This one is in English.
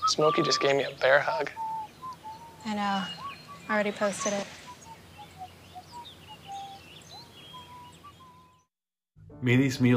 Smokey just gave me a bear hug. I know. I already posted it. Mary's meal